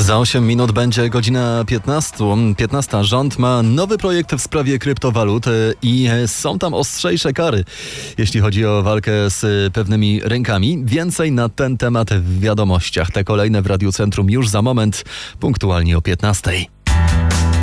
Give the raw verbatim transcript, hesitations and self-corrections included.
Za osiem minut będzie godzina piętnasta. Rząd ma nowy projekt w sprawie kryptowalut i są tam ostrzejsze kary, jeśli chodzi o walkę z pewnymi rynkami. Więcej na ten temat w wiadomościach. Te kolejne w Radiu Centrum już za moment, punktualnie o piętnastej.